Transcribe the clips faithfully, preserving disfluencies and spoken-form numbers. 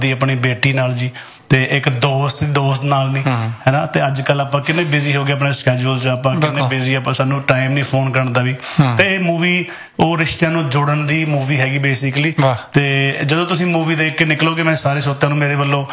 ਦੀ ਆਪਣੀ ਬੇਟੀ ਨਾਲ ਜੀ ਤੇ ਇੱਕ ਦੋਸਤ ਦੋਸਤ ਨਾਲ ਨਹੀਂ ਹੈ ਨਾ। ਤੇ ਅੱਜ ਕੱਲ ਆਪਾਂ ਕਿੰਨੇ ਬਿਜ਼ੀ ਹੋ ਗਏ ਆਪਣੇ ਸਕੈਜੂਲ 'ਚ, ਆਪਾਂ ਕਿੰਨੇ ਬਿਜ਼ੀ, ਆਪਾਂ ਸਾਨੂੰ ਟਾਈਮ ਨਹੀਂ ਫੋਨ ਕਰਨ ਦਾ ਵੀ। ਤੇ ਇਹ ਮੂਵੀ ਉਹ ਰਿਸ਼ਤਿਆਂ ਨੂੰ ਜੋੜਨ ਦੀ ਮੂਵੀ ਹੈਗੀ ਬੇਸਿਕਲੀ। ਤੇ ਜਦੋਂ ਤੁਸੀਂ ਮੂਵੀ ਦੇਖ ਕੇ ਨਿਕਲੋਗੇ, ਮੈਂ ਸਾਰੇ ਸਰੋਤਿਆਂ ਨੂੰ ਮੇਰੇ ਵੱਲੋਂ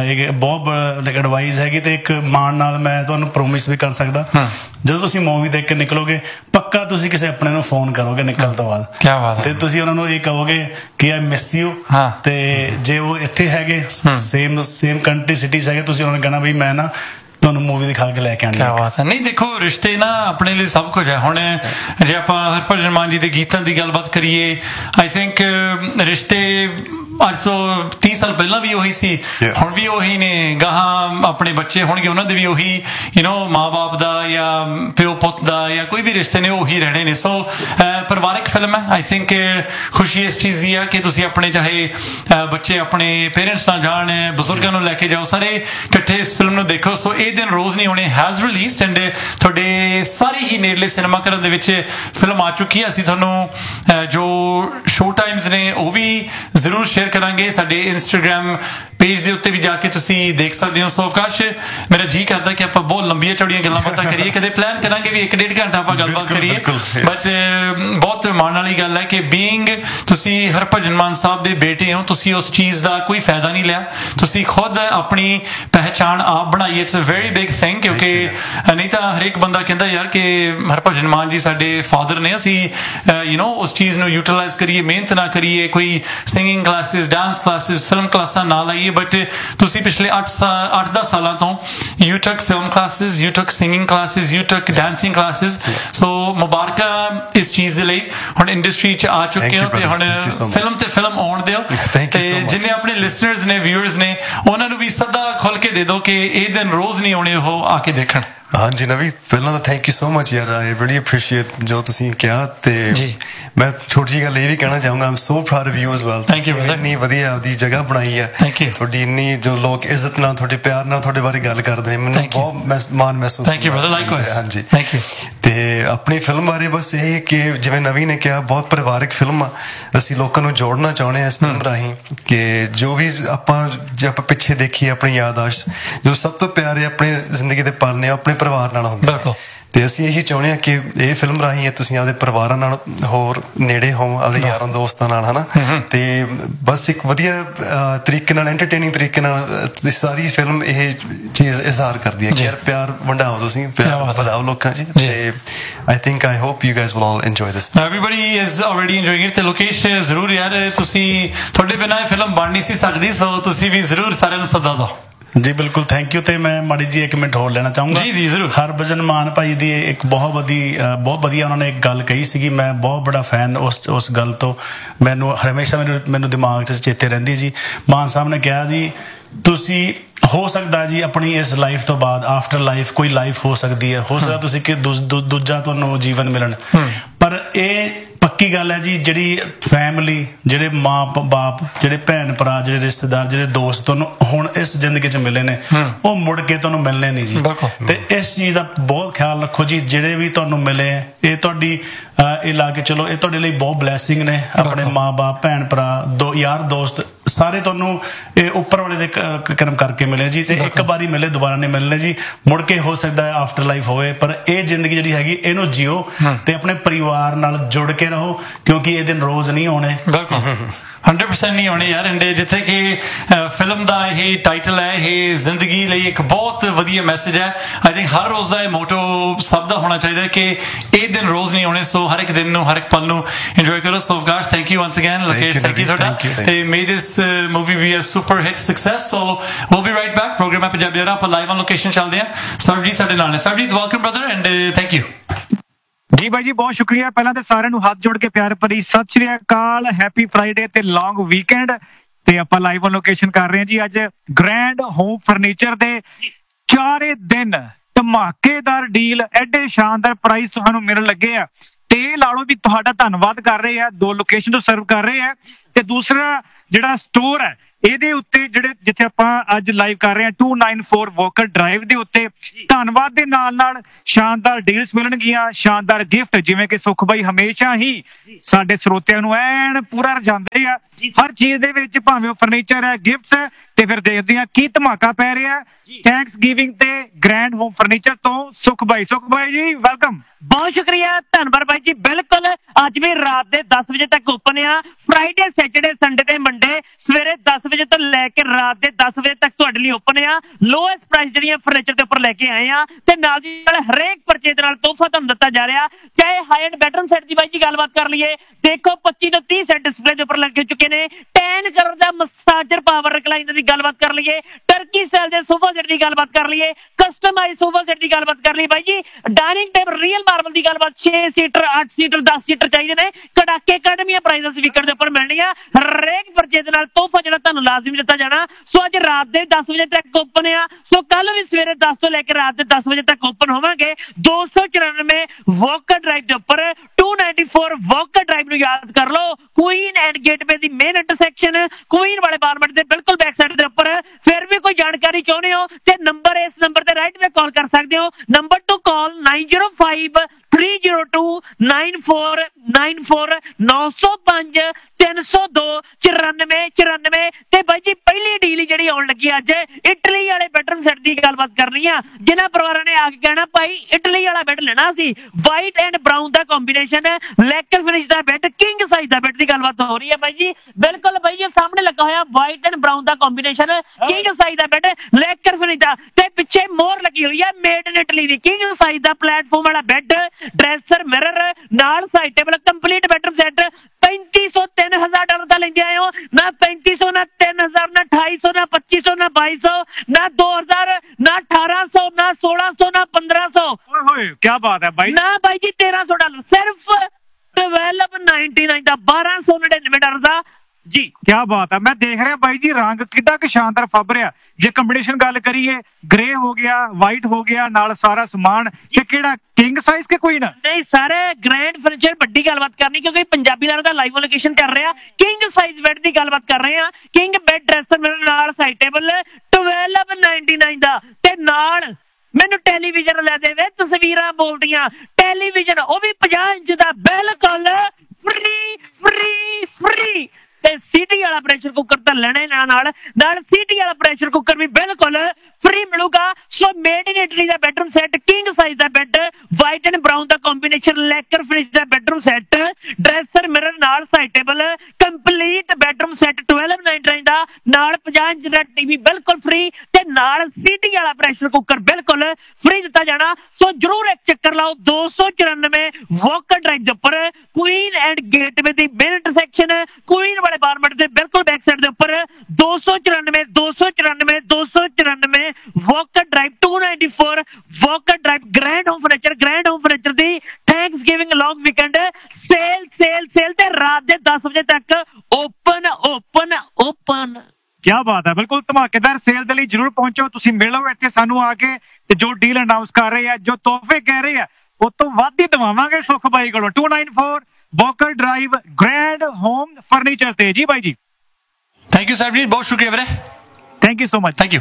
ਬਹੁਤ ਐਡਵਾਈਸ ਹੈਗੀ ਤੇ ਇੱਕ ਮਾਣ ਨਾਲ ਮੈਂ ਤੁਹਾਨੂੰ ਪ੍ਰੋਮਿਸ ਵੀ ਕਰ ਸਕਦਾ, ਜਦੋਂ ਤੁਸੀਂ ਮੂਵੀ ਦੇਖ ਕੇ ਨਿਕਲੋਗੇ ਪੱਕਾ ਤੁਸੀਂ ਕਿਸੇ ਆਪਣੇ ਨੂੰ ਫੋਨ ਕਰੋਗੇ ਨਿਕਲਣ ਤੋਂ ਬਾਅਦ। ਕਿਆ ਬਾਤ ਹੈ। ਤੇ ਤੁਸੀਂ ਉਹਨਾਂ ਨੂੰ ਇਹ ਕਹੋਗੇ ਕਿ ਆਈ ਮਿਸ ਯੂ। ਤੇ ਜੇ ਉਹ ਇੱਥੇ ਹੈਗੇ ਸੇਮ ਸੇਮ ਕੰਟਰੀ ਸਿਟੀਜ਼ ਹੈਗੇ, ਤੁਸੀਂ ਉਹਨਾਂ ਨੂੰ ਕਹਿਣਾ ਵੀ ਮੈਂ ਨਾ ਤੁਹਾਨੂੰ ਮੂਵੀ ਦਿਖਾ ਕੇ ਲੈ ਕੇ ਆਉਣੀ। ਕਿਆ ਬਾਤ ਹੈ। ਨਹੀਂ ਦੇਖੋ, ਰਿਸ਼ਤੇ ਨਾ ਆਪਣੇ ਲਈ ਸਭ ਕੁਝ ਹੈ। ਹੁਣ ਜੇ ਆਪਾਂ ਹਰਭਜਨ ਮਾਨ ਜੀ ਦੇ ਗੀਤਾਂ ਦੀ ਗੱਲਬਾਤ ਕਰੀਏ, ਆਈ ਥਿੰਕ ਰਿਸ਼ਤੇ ਅੱਜ ਤੋਂ ਤੀਹ ਸਾਲ ਪਹਿਲਾਂ ਵੀ ਉਹੀ ਸੀ, ਹੁਣ ਵੀ ਉਹੀ ਨੇ। ਗਾਹਾਂ ਆਪਣੇ ਬੱਚੇ ਹੋਣਗੇ ਉਹਨਾਂ ਦੇ ਵੀ ਉਹੀ ਯੂ ਨੋ ਮਾਂ ਬਾਪ ਦਾ ਜਾਂ ਪਿਓ ਪੁੱਤ ਦਾ ਜਾਂ ਕੋਈ ਵੀ ਰਿਸ਼ਤੇ ਨੇ ਉਹੀ ਰਹਿਣੇ ਨੇ। ਸੋ ਪਰਿਵਾਰਕ ਫਿਲਮ ਹੈ। ਆਈ ਥਿੰਕ ਖੁਸ਼ੀ ਇਸ ਚੀਜ਼ ਦੀ ਆ ਕਿ ਤੁਸੀਂ ਆਪਣੇ ਚਾਹੇ ਬੱਚੇ ਆਪਣੇ ਪੇਰੈਂਟਸ ਨਾਲ ਜਾਣ, ਬਜ਼ੁਰਗਾਂ ਨੂੰ ਲੈ ਕੇ ਜਾਓ, ਸਾਰੇ ਇਕੱਠੇ ਇਸ ਫਿਲਮ ਨੂੰ ਦੇਖੋ। ਸੋ ਇਹ ਦਿਨ ਰੋਜ਼ ਨਹੀਂ ਹੋਣੇ ਹੈਜ਼ ਰਿਲੀਜ਼ਡ ਐਂਡ ਤੁਹਾਡੇ ਸਾਰੇ ਹੀ ਨੇੜਲੇ ਸਿਨੇਮਾ ਘਰਾਂ ਦੇ ਵਿੱਚ ਫਿਲਮ ਆ ਚੁੱਕੀ ਹੈ। ਅਸੀਂ ਤੁਹਾਨੂੰ ਜੋ ਸ਼ੋ ਟਾਈਮਸ ਨੇ ਉਹ ਵੀ ਜ਼ਰੂਰ ਸ਼ੇਅਰ ਕਰਾਂਗੇ, ਸਾਡੇ ਇੰਸਟਾਗ੍ਰਾਮ ਪੇਜ ਦੇ ਉੱਤੇ ਵੀ ਜਾ ਕੇ ਤੁਸੀਂ ਦੇਖ ਸਕਦੇ ਹੋ। ਸੋ ਅਵਕਾਸ਼, ਮੇਰਾ ਜੀ ਕਰਦਾ ਕਿ ਆਪਾਂ ਬਹੁਤ ਲੰਬੀਆਂ ਚੌੜੀਆਂ ਗੱਲਾਂ ਬਾਤਾਂ ਕਰੀਏ, ਕਦੇ ਪਲਾਨ ਕਰਾਂਗੇ ਵੀ ਇੱਕ ਡੇਢ ਘੰਟਾ ਆਪਾਂ ਗੱਲਬਾਤ ਕਰੀਏ। ਬਸ ਬਹੁਤ ਮਾਣ ਵਾਲੀ ਗੱਲ ਹੈ ਕਿ ਬੀਇੰਗ ਤੁਸੀਂ ਹਰਭਜਨ ਮਾਨ ਸਾਹਿਬ ਦੇ ਬੇਟੇ ਹੋ, ਤੁਸੀਂ ਉਸ ਚੀਜ਼ ਦਾ ਕੋਈ ਫਾਇਦਾ ਨਹੀਂ ਲਿਆ, ਤੁਸੀਂ ਖੁਦ ਆਪਣੀ ਪਹਿਚਾਣ ਆਪ ਬਣਾਈ। It's a very big thing, ਕਿਉਂਕਿ ਨਹੀਂ ਤਾਂ ਹਰੇਕ ਬੰਦਾ ਕਹਿੰਦਾ ਯਾਰ ਕਿ ਹਰਭਜਨ ਮਾਨ ਜੀ ਸਾਡੇ ਫਾਦਰ ਨੇ, ਅਸੀਂ ਯੂ ਨੋ ਉਸ ਚੀਜ਼ ਨੂੰ ਯੂਟੀਲਾਈਜ਼ ਕਰੀਏ, ਮਿਹਨਤ ਨਾ ਕਰੀਏ, ਕੋਈ singing classes, dance classes, film ਕਲਾਸਾਂ ਨਾ ਲਾਈਏ। ਬਟ ਤੁਸੀਂ ਪਿਛਲੇ ਅੱਠ ਅੱਠ ਦਸ ਸਾਲਾਂ ਤੋਂ you ਟਕ film classes, you ਟਕ singing classes, you ਟਕ dancing classes. ਸੋ ਮੁਬਾਰਕਾਂ ਇਸ ਚੀਜ਼ ਦੇ ਲਈ। ਹੁਣ ਇੰਡਸਟਰੀ 'ਚ ਆ ਚੁੱਕੇ ਹੋ ਤੇ ਹੁਣ ਫਿਲਮ ਤੇ ਫਿਲਮ ਆਉਣ ਦਿਓ। ਤੇ ਜਿੰਨੇ ਆਪਣੇ ਲਿਸਨਰਸ ਨੇ, ਵਿਊਅਰਸ ਨੇ, ਉਹਨਾਂ ਨੂੰ ਵੀ ਸਦਾ ਖੁੱਲ ਕੇ ਦੇ ਦਿਓ ਕਿ ਇਹ ਦਿਨ ਰੋਜ਼ ਨਹੀਂ ਆਉਣੇ, ਉਹ ਆ ਕੇ ਦੇਖਣ। ਹਾਂਜੀ ਨਵੀ, ਪਹਿਲਾਂ ਤਾਂ ਥੈਂਕ ਯੂ ਸੋ ਮਚ ਯਾਰ, ਆਈ ਰੀਲੀ ਅਪਰੀਸ਼ੀਏਟ ਜੋ ਤੁਸੀਂ ਕਿਹਾ। ਤੇ ਮੈਂ ਛੋਟੀ ਜਿਹੀ ਗੱਲ ਇਹ ਵੀ ਕਹਿਣਾ ਚਾਹੂੰਗਾ, ਆਮ ਸੋ proud of you as well. ਇੰਨੀ ਵਧੀਆ ਆਪਦੀ ਜਗ੍ਹਾ ਬਣਾਈ ਹੈ ਤੁਹਾਡੀ, ਇੰਨੀ ਜੋ ਲੋਕ ਇੱਜ਼ਤ ਨਾਲ, ਤੁਹਾਡੇ ਪਿਆਰ ਨਾਲ ਤੁਹਾਡੇ ਬਾਰੇ ਗੱਲ ਕਰਦੇ ਨੇ, ਮੈਨੂੰ ਬਹੁਤ ਮਾਣ ਮਹਿਸੂਸ ਹੁੰਦਾ। ਹਾਂਜੀ, ਤੇ ਆਪਣੀ ਫਿਲਮ ਬਾਰੇ ਬਸ ਇਹ ਕਿ ਜਿਵੇਂ ਨਵੀ ਨੇ ਕਿਹਾ, ਬਹੁਤ ਪਰਿਵਾਰਕ ਫਿਲਮ ਆ। ਅਸੀਂ ਲੋਕਾਂ ਨੂੰ ਜੋੜਨਾ ਚਾਹੁੰਦੇ ਹਾਂ ਇਸ ਫਿਲਮ ਰਾਹੀਂ ਕਿ ਜੋ ਵੀ ਆਪਾਂ ਜੇ ਆਪਾਂ ਪਿੱਛੇ ਦੇਖੀਏ ਆਪਣੀ ਯਾਦਾਸ਼ਤ, ਜੋ ਸਭ ਤੋਂ ਪਿਆਰੇ ਆਪਣੇ ਜ਼ਿੰਦਗੀ ਦੇ ਪਲ ਨੇ ਆਪਣੇ ਪਰਿਵਾਰ ਨਾਲ ਹੁੰਦੇ। ਤੇ ਅਸੀਂ ਇਹੀ ਚਾਹੁੰਦੇ ਹਾਂ ਕਿ ਇਹ ਫਿਲਮ ਰਾਹੀਂ ਤੁਸੀਂ ਆਪਦੇ ਪਰਿਵਾਰਾਂ ਨਾਲ ਹੋਰ ਨੇੜੇ ਹੋ, ਆਪਦੇ ਯਾਰਾਂ ਦੋਸਤਾਂ ਨਾਲ, ਹਨਾ। ਤੇ ਬਸ ਇੱਕ ਵਧੀਆ ਤਰੀਕੇ ਨਾਲ, ਐਂਟਰਟੇਨਿੰਗ ਤਰੀਕੇ ਨਾਲ ਸਾਰੀ ਫਿਲਮ ਇਹ ਚੀਜ਼ ਇਜ਼ਹਾਰ ਕਰਦੀ ਹੈ ਕਿ ਯਾਰ ਪਿਆਰ ਵੰਡਾਓ, ਤੁਸੀਂ ਪਿਆਰ ਵਧਾਓ ਲੋਕਾਂ 'ਚ। ਤੇ I think I hope you guys will all enjoy this. Everybody is already enjoying it. ਤੇ ਲੋਕੇਸ਼ ਜ਼ਰੂਰ ਯਾਰ, ਤੁਸੀਂ ਤੁਹਾਡੇ ਬਿਨਾਂ ਇਹ ਫਿਲਮ ਬਣ ਨਹੀਂ ਸੀ ਸਕਦੀ, ਸੋ ਤੁਸੀਂ ਵੀ ਜ਼ਰੂਰ ਸਾਰਿਆਂ ਨੂੰ ਸੱਦਾ ਦਿਓ। ਜੀ ਬਿਲਕੁਲ, ਥੈਂਕ ਯੂ। ਤੇ ਮੈਂ ਮਾੜੀ ਜੀ ਇੱਕ ਮਿੰਟ ਹੋਰ ਲੈਣਾ ਚਾਹੂੰਗਾ। ਜੀ ਜੀ ਜ਼ਰੂਰ। ਹਰਭਜਨ ਮਾਨ ਭਾਈ ਦੀ ਇੱਕ ਬਹੁਤ ਵਧੀਆ ਬਹੁਤ ਵਧੀਆ ਉਹਨਾਂ ਨੇ ਇੱਕ ਗੱਲ ਕਹੀ ਸੀਗੀ, ਮੈਂ ਬਹੁਤ ਬੜਾ ਫੈਨ ਉਸ ਉਸ ਗੱਲ ਤੋਂ, ਮੈਨੂੰ ਹਮੇਸ਼ਾ ਮੈਨੂੰ ਮੈਨੂੰ ਦਿਮਾਗ 'ਚ ਚੇਤੇ ਰਹਿੰਦੀ ਜੀ। ਮਾਨ ਸਾਹਿਬ ਨੇ ਕਿਹਾ ਜੀ, ਤੁਸੀਂ ਹੋ ਸਕਦਾ ਜੀ ਆਪਣੀ ਇਸ ਲਾਈਫ ਤੋਂ ਬਾਅਦ ਆਫਟਰ ਲਾਈਫ ਕੋਈ ਲਾਈਫ ਹੋ ਸਕਦੀ ਹੈ, ਹੋ ਸਕਦਾ ਤੁਸੀਂ ਕਿ ਦੂਜਾ ਤੁਹਾਨੂੰ ਜੀਵਨ ਮਿਲਣ, ਪਰ ਇਹ ਪੱਕੀ ਗੱਲ ਹੈ ਜੀ, ਜਿਹੜੀ ਫੈਮਿਲੀ, ਜਿਹੜੇ ਮਾਂ ਬਾਪ, ਜਿਹੜੇ ਭੈਣ ਭਰਾ, ਜਿਹੜੇ ਰਿਸ਼ਤੇਦਾਰ, ਜਿਹੜੇ ਦੋਸਤ ਤੁਹਾਨੂੰ ਹੁਣ ਇਸ ਜ਼ਿੰਦਗੀ 'ਚ ਮਿਲੇ ਨੇ, ਉਹ ਮੁੜ ਕੇ ਤੁਹਾਨੂੰ ਮਿਲਣੇ ਨਹੀਂ ਜੀ। ਤੇ ਇਸ ਚੀਜ਼ ਦਾ ਬਹੁਤ ਖਿਆਲ ਰੱਖੋ ਜੀ। ਜਿਹੜੇ ਵੀ ਤੁਹਾਨੂੰ ਮਿਲੇ, ਇਹ ਤੁਹਾਡੀ ਇਹ ਲਾ ਕੇ ਚਲੋ, ਇਹ ਤੁਹਾਡੇ ਲਈ ਬਹੁਤ ਬਲੈਸਿੰਗ ਨੇ। ਆਪਣੇ ਮਾਂ ਬਾਪ, ਭੈਣ ਭਰਾ, ਦੋ ਯਾਰ ਦੋਸਤ, ਸਾਰੇ ਤੁਹਾਨੂੰ ਇਹ ਉੱਪਰ ਵਾਲੇ ਦੇ ਕਰਮ ਕਰਕੇ ਮਿਲੇ ਜੀ। ਤੇ ਇੱਕ ਵਾਰੀ ਮਿਲੇ, ਦੁਬਾਰਾ ਨਹੀਂ ਮਿਲਣੇ ਜੀ, ਮੁੜ ਕੇ ਹੋ ਸਕਦਾ ਹੈ ਆਫਟਰ ਲਾਈਫ ਹੋਵੇ, ਪਰ ਇਹ ਜ਼ਿੰਦਗੀ ਜਿਹੜੀ ਹੈਗੀ ਇਹਨੂੰ ਜੀਓ ਤੇ ਆਪਣੇ ਪਰਿਵਾਰ ਨਾਲ ਜੁੜ ਕੇ ਰਹੋ, ਕਿਉਂਕਿ ਇਹ ਦਿਨ ਰੋਜ਼ ਨਹੀਂ ਆਉਣੇ। ਹੰਡਰਡ ਪਰਸੈਂਟ ਨਹੀਂ ਹੋਣੇ ਯਾਰ। ਐਂਡ ਜਿੱਥੇ ਕਿ ਫਿਲਮ ਦਾ ਇਹ ਟਾਈਟਲ ਹੈ, ਇਹ ਜ਼ਿੰਦਗੀ ਲਈ ਇੱਕ ਬਹੁਤ ਵਧੀਆ ਮੈਸੇਜ ਹੈ। ਆਈ ਥਿੰਕ ਹਰ ਰੋਜ਼ ਦਾ ਇਹ ਮੋਟੋ ਸਭ ਦਾ ਹੋਣਾ ਚਾਹੀਦਾ ਕਿ ਇਹ ਦਿਨ ਰੋਜ਼ ਨਹੀਂ ਆਉਣੇ। ਸੋ ਹਰ ਇੱਕ ਦਿਨ ਨੂੰ, ਹਰ ਇੱਕ ਪਲ ਨੂੰ ਇੰਜੋਏ ਕਰੋ। ਸੋ ਅਵਕਾਸ਼, thank you ones again. Lokesh, thank you ਤੁਹਾਡਾ। ਤੇ ਮੇ this movie be a super hit success. So wheel B right back. Programme ਹੈ ਪੰਜਾਬੀ ਦਾ, ਆਪਾਂ ਲਾਈਵ ਔਨ ਲੋਕੇਸ਼ਨ ਚੱਲਦੇ ਹਾਂ। ਸਰਬਜੀਤ ਸਾਡੇ ਨਾਲ ਨੇ। Sarabjit, welcome brother and thank you. ਜੀ ਬਾਈ ਜੀ, ਬਹੁਤ ਸ਼ੁਕਰੀਆ। ਪਹਿਲਾਂ ਤਾਂ ਸਾਰਿਆਂ ਨੂੰ ਹੱਥ ਜੋੜ ਕੇ ਪਿਆਰ ਭਰੀ ਸਤਿ ਸ਼੍ਰੀ ਅਕਾਲ। ਹੈਪੀ ਫਰਾਈਡੇ ਤੇ ਲੌਂਗ ਵੀਕਐਂਡ ਤੇ ਆਪਾਂ ਲਾਈਵ ਔਨ ਲੋਕੇਸ਼ਨ ਕਰ ਰਹੇ ਹਾਂ ਜੀ। ਅੱਜ ਗ੍ਰੈਂਡ ਹੋਮ ਫਰਨੀਚਰ ਦੇ ਚਾਰੇ ਦਿਨ ਧਮਾਕੇਦਾਰ ਡੀਲ, ਐਡੇ ਸ਼ਾਨਦਾਰ ਪ੍ਰਾਈਸ ਤੁਹਾਨੂੰ ਮਿਲਣ ਲੱਗੇ ਆ। ਤੇ ਇਹ ਲਾ ਲਓ ਵੀ ਤੁਹਾਡਾ ਧੰਨਵਾਦ ਕਰ ਰਹੇ ਆ, ਦੋ ਲੋਕੇਸ਼ਨ ਤੋਂ ਸਰਵ ਕਰ ਰਹੇ ਆ। ਤੇ ਦੂਸਰਾ ਜਿਹੜਾ ਸਟੋਰ ਹੈ, ਇਹਦੇ ਉੱਤੇ ਜਿਹੜੇ ਜਿੱਥੇ ਆਪਾਂ ਅੱਜ ਲਾਈਵ ਕਰ ਰਹੇ ਹਾਂ to nine four walker drive ਦੇ ਉੱਤੇ, ਧੰਨਵਾਦ ਦੇ ਨਾਲ ਨਾਲ ਸ਼ਾਨਦਾਰ ਡੀਲਸ ਮਿਲਣਗੀਆਂ, ਸ਼ਾਨਦਾਰ ਗਿਫਟ, ਜਿਵੇਂ ਕਿ ਸੁਖ ਬਾਈ ਹਮੇਸ਼ਾ ਹੀ ਸਾਡੇ ਸਰੋਤਿਆਂ ਨੂੰ ਐਨ ਪੂਰਾ ਰਜਾਉਂਦੇ ਆ ਹਰ ਚੀਜ਼ ਦੇ ਵਿੱਚ, ਭਾਵੇਂ ਉਹ ਫਰਨੀਚਰ ਹੈ, ਗਿਫਟਸ ਹੈ, ਤੇ ਫਿਰ ਦੇਖਦੇ ਹਾਂ ਕੀ ਧਮਾਕਾ ਪੈ ਰਿਹਾ ਥੈਂਕਸ ਗਿਵਿੰਗ ਤੇ ਗ੍ਰੈਂਡ ਹੋਮ ਫਰਨੀਚਰ ਤੋਂ। ਸੁਖ ਬਾਈ ਸੁਖ ਬਾਈ ਜੀ ਵੈਲਕਮ। ਬਹੁਤ ਸ਼ੁਕਰੀਆ, ਧੰਨਵਾਦ ਬਾਈ ਜੀ। ਬਿਲਕੁਲ ਅੱਜ ਵੀ ਰਾਤ ਦੇ ਦਸ ਵਜੇ ਤੱਕ ਓਪਨ ਆ। ਫਰਾਈਡੇ, ਸੈਟਰਡੇ, ਸੰਡੇ ਤੇ ਮੰਡੇ ਸਵੇਰੇ ਦਸ ਵਜੇ ਤੋਂ ਲੈ ਕੇ ਰਾਤ ਦੇ ਦਸ ਵਜੇ ਤੱਕ ਤੁਹਾਡੇ ਲਈ ਓਪਨ ਆ। ਲੋਐਸਟ ਪ੍ਰਾਈਸ ਜਿਹੜੀਆਂ ਫਰਨੀਚਰ ਦੇ ਉੱਪਰ ਲੈ ਕੇ ਆਏ ਆ, ਤੇ ਨਾਲ ਦੀ ਨਾਲ ਹਰੇਕ ਪਰਚੇਜ ਦੇ ਨਾਲ ਤੋਹਫਾ ਤੁਹਾਨੂੰ ਦਿੱਤਾ ਜਾ ਰਿਹਾ। ਚਾਹੇ ਹਾਈ ਐਂਡ ਬੈਡਰੂਮ ਸੈੱਟ ਦੀ ਬਾਈ ਜੀ ਗੱਲਬਾਤ ਕਰ ਲਈਏ, ਦੇਖੋ ਪੱਚੀ ਤੋਂ ਤੀਹ ਸੈੱਟ ਡਿਸਪਲੇ ਦੇ ਉੱਪਰ ਲੱਗੇ ਚੁੱਕੇ ਨੇ। ਟੈਨ ਕਰੋੜ ਦਾ ਮਸਾਜਰ ਪਾਵਰ ਰਿਕਲਾਈਨਰ ਦੀ ਗੱਲਬਾਤ ਕਰ ਲਈਏ, ਟਰਕੀ ਸੈਲ ਦੇ ਸੋਫਾ ਸੈੱਟ ਦੀ ਗੱਲਬਾਤ ਕਰ ਲਈਏ, ਕਸਟਮਾਈਜ਼ ਸੋਫਾ ਸੈੱਟ ਦੀ ਗੱਲਬਾਤ ਕਰ ਲਈ ਬਾਈ ਜੀ, ਡਾਈਨਿੰਗ ਟੇਬਲ ਰੀਅਲ ਮਾਰਬਲ ਦੀ ਗੱਲਬਾਤ, ਛੇ ਸੀਟਰ, ਅੱਠ ਸੀਟਰ, ਦਸ ਸੀਟਰ ਚਾਹੀਦੇ ਨੇ, ਕੜਾਕੇ ਕੜਮੀਆਂ ਪ੍ਰਾਈਸ ਵੀਕਰ ਦੇ ਉੱਪਰ ਮਿਲਣੀਆਂ। ਹਰੇਕ ਪਰਚੇਜ ਦੇ ਨਾਲ ਤੋਹਫਾ ਜਿਹੜਾ ਤੁਹਾਨੂੰ ਲਾਜ਼ਮੀ ਦਿੱਤਾ ਜਾਣਾ। ਸੋ ਅੱਜ ਰਾਤ ਦੇ ਦਸ ਵਜੇ ਤੱਕ ਓਪਨ ਆ। ਸੋ ਕੱਲ ਵੀ ਸਵੇਰੇ ਦਸ ਤੋਂ ਲੈ ਕੇ ਰਾਤ ਦੇ ਦਸ ਵਜੇ ਤੱਕ ਓਪਨ ਹੋਵਾਂਗੇ। ਦੋ ਸੌ ਚੁਰਾਨਵੇਂ ਵਾਕਰ ਡਰਾਈਵ ਦੇ ਉੱਪਰ, ਦੋ ਸੌ ਚੌਰਾਨਵੇਂ ਵਾਕਰ ਡਰਾਈਵ ਨੂੰ ਯਾਦ ਕਰ ਲਓ, Queen and gateway the main intersection, Queen ਵਾਲੇ ਬਾਰਮਟ ਦੇ ਬਿਲਕੁਲ ਬੈਕ ਸਾਈਡ ਦੇ ਉੱਪਰ। ਫਿਰ ਵੀ ਕੋਈ ਜਾਣਕਾਰੀ ਚਾਹੁੰਦੇ ਹੋ ਤੇ ਨੰਬਰ, ਇਸ ਨੰਬਰ ਤੇ ਰਾਈਟ ਵੇ ਕਾਲ ਕਰ ਸਕਦੇ ਹੋ। Number two call ਨਾइन zero five three zero to nine four nine four नौ सौ पांच तीन सौ दो चौरानवे चौरानवे। ते बाई जी पहली डील ਜਿਹੜੀ ਆਉਣ ਲੱਗੀ ਅੱਜ ਇਟਲੀ ਵਾਲੇ ਬੈਡਰੂਮ ਸੈੱਟ ਦੀ ਗੱਲਬਾਤ ਕਰਨੀ ਆ। ਜਿਨ੍ਹਾਂ ਪਰਿਵਾਰਾਂ ਨੇ ਆ ਕੇ ਕਹਿਣਾ ਭਾਈ ਇਟਲੀ ਵਾਲਾ ਬੈੱਡ ਲੈਣਾ ਸੀ, white and brown the combination, ਲੈਕਰ finish the bed, king size the bed ਦੀ ਗੱਲਬਾਤ ਹੋ ਰਹੀ ਹੈ ਬਾਈ ਜੀ। ਬਿਲਕੁਲ ਬਾਈ ਜੀ ਸਾਹਮਣੇ ਲੱਗਾ ਹੋਇਆ white and brown the combination, king size the bed, ਲੈਕਰ finish ਦਾ, ਤੇ ਪਿੱਛੇ ਮੋਹਰ ਲੱਗੀ ਹੋਈ ਹੈ made in Italy the, king size the platform ਵਾਲਾ ਬੈੱਡ, ਡਰੈਸਰ, ਮਿਰਰ ਨਾਲ, side table, complete bedroom set. पैंती सौ तीन हजार डॉलर का लेंगे आए हो ना, पैंती सौ ना तीन हजार ना अठाई सौ ना पच्चीस सौ ना बाईस सौ ना दो हजार ना अठारह सौ ना सोलह सौ ना पंद्रह सौ। क्या बात है भाई। ना भाई जी तेरह सौ डॉलर सिर्फ ट्वेल्व नाइनटी नाइन का, बारह सौ नड़िनवे डॉलर का जी। क्या बात है। मैं देख रहा बाई जी रंग कितना कि शानदार फब रहा। जे कंबीनेशन गल करिए, ग्रे हो गया, वाइट हो गया, नाल सारा समान, ते केड़ा किंग साइज के कोई ना नहीं, सारे ग्रैंड फर्नीचर बड़ी गलबात करनी क्योंकि पंजाबी लाल दा लाइव लोकेशन कर रहे हैं। किंग साइज बेड की गलबात कर रहे हैं। किंग बेड ड्रेसर मेरे नाल side table twelve ninety nine दा, ते नाल मैनू टेलीविजन ले देवे, तस्वीरां बोलदियां, टेलीविजन वो भी पचास इंच दा, बिल्कुल फ्री फ्री फ्री। ते सीटी वाला प्रेशर कुकर तो लेना ही लेना, नाल नाल सीटी वाला प्रेशर कुकर भी बिल्कुल free मिलूगा। So made in Italy का बेडरूम सेट, किंग साइज का बेड, वाइट एंड ब्राउन का कॉम्बिनेशन, लेकर फिनिश का बेडरूम सेट, ड्रेसर, मिरर नाल, side table, complete bedroom set twelve ninety nine का, नाल पचास इंच का टीवी बिल्कुल फ्री, ते नाल सीटी वाला प्रेशर कुकर बिल्कुल फ्री दिता जाना। सो जरूर एक चक्कर लाओ। दो सौ चौरानवे वॉकर ड्राइव के उपर, क्वीन एंड गेटवे की मेन इंटरसेक्शन, क्वीन बारमट से बिल्कुल बैक साइड के ऊपर, दो सौ चौरानवे दो सौ चौरानवे दो सौ चौरानवे walker drive, to ninety four walker drive, grand home furniture, grand home furniture the thanks giving long weekend cell cell cell ते रात दे दस बजे तक ओपन ओपन ओपन। क्या बात है। बिल्कुल धमाकेदार सेल दे लई जरूर पहुंचो, तुसीं मिलो इत्थे सानू आके, ते जो डील अनाउंस कर रहे हैं, जो तोहफे कह रहे हैं, उस तो वध ही दवावांगे सुख बाई कोलों। To nine four walker drive, grand home furniture ते जी बाई जी। थैंक यू साहब जी, बहुत शुक्रिया वीरे, thank you so much. Thank you.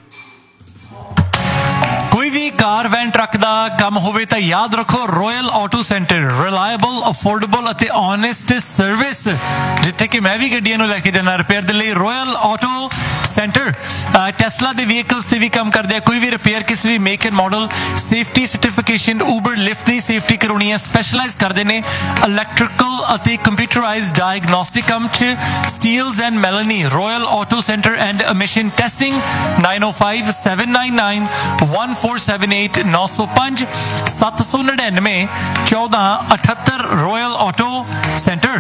कोई भी कार वैन ट्रक ਦਾ ਕੰਮ ਹੋਵੇ ਤਾਂ ਯਾਦ ਰੱਖੋ royal auto centre, reliable, affordable ਅਤੇ ਓਨੈਸਟ ਸਰਵਿਸ। ਜਿੱਥੇ ਕਿ ਮੈਂ ਵੀ ਗੱਡੀਆਂ ਨੂੰ ਲੈ ਕੇ ਜਾਣਾ ਰਿਪੇਅਰ ਦੇ ਲਈ, ਰਾਇਲ ਆਟੋ ਸੈਂਟਰ ਟੈਸਲਾ ਦੇ ਵਹੀਕਲਸ ਤੇ ਵੀ ਕੰਮ ਕਰਦੇ ਆ। ਕੋਈ ਵੀ ਰਿਪੇਅਰ ਕਿਸੇ ਵੀ make and model, safety certification, Uber lift the safety ਕਰਾਉਣੀ ਹੈ, ਸਪੈਸ਼ਲਾਈਜ਼ ਕਰਦੇ ਨੇ ਇਲੈਕਟ੍ਰੀਕਲ ਅਤੇ ਕੰਪਿਊਟਰਾਈਜ਼ਡ ਡਾਇਗਨੋਸਟਿਕ ਕੰਮ 'ਚ। Steeles and ਮੈਲਨੀ, royal auto centre and emission testing, nine O five seven nine nine one four seven eight नौ सौ पांच सत्त सौ नड़िनवे चौदह अठहत्तर रॉयल ऑटो सेंटर।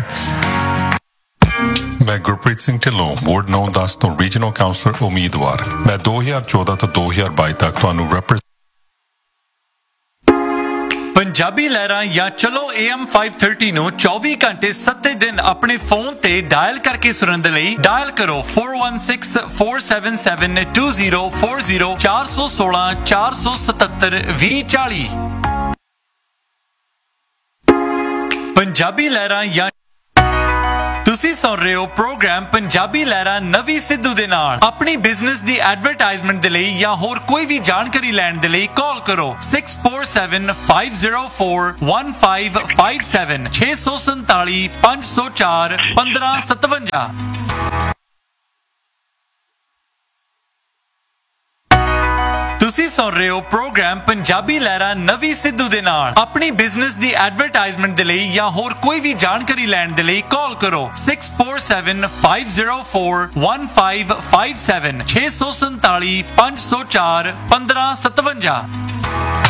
मैं गुरप्रीत सिंह ढिल्लों वार्ड नौ दस तो रीजनल काउंसलर उम्मीदवार। मैं दो हज़ार चौदह तो दो हज़ार बाईस तक ਤੁਹਾਨੂੰ रिप्रेजेंट ਪੰਜਾਬੀ ਲਹਿਰਾਂ ਜਾਂ ਚਲੋ A M five thirty ਨੂੰ ਚੌਵੀ ਘੰਟੇ ਸੱਤ ਦਿਨ ਆਪਣੇ ਫੋਨ ਤੇ ਡਾਇਲ ਕਰਕੇ ਸੁਣਨ ਦੇ ਲਈ ਡਾਇਲ ਕਰੋ four one six four seven seven two zero four zero ਚਾਰ ਸੌ ਸੋਲਾਂ ਚਾਰ ਸੌ ਸਤੱਤਰ ਵੀਹ ਚਾਲੀ। ਪੰਜਾਬੀ ਲਹਿਰਾਂ ਜਾਂ ਤੁਸੀਂ ਸੁਣ ਰਹੇ ਹੋ ਪ੍ਰੋਗਰਾਮ ਪੰਜਾਬੀ ਲਹਿਰਾ ਨਵੀਂ ਸਿੱਧੂ ਦੇ ਨਾਲ। ਆਪਣੀ ਬਿਜ਼ਨਸ ਦੀ ਐਡਵਰਟਾਈਜ਼ਮੈਂਟ ਦੇ ਲਈ ਜਾਂ ਹੋਰ ਕੋਈ ਵੀ ਜਾਣਕਾਰੀ ਲੈਣ ਦੇ ਲਈ ਕਾਲ ਕਰੋ six four seven five zero four one five five seven ਛੇ ਸੌ ਸੰਤਾਲੀ ਪੰਜ ਸੌ ਚਾਰ ਪੰਦਰਾਂ ਸਤਵੰਜਾ। ਤੁਸੀਂ ਸੁਣ ਰਹੇ ਹੋ ਪ੍ਰੋਗਰਾਮ ਪੰਜਾਬੀ ਲਹਿਰਾ ਨਵੀਂ ਸਿੱਧੂ ਦੇ ਨਾਲ। ਆਪਣੀ ਬਿਜ਼ਨਸ ਦੀ ਐਡਵਰਟਾਈਜ਼ਮੈਂਟ ਦੇ ਲਈ ਜਾਂ ਹੋਰ ਕੋਈ ਵੀ ਜਾਣਕਾਰੀ ਲੈਣ ਦੇ ਲਈ ਕਾਲ ਕਰੋ six four seven five zero four one five five seven ਛੇ ਸੌ ਸੰਤਾਲੀ ਪੰਜ ਸੌ ਚਾਰ ਪੰਦਰਾਂ ਸਤਵੰਜਾ।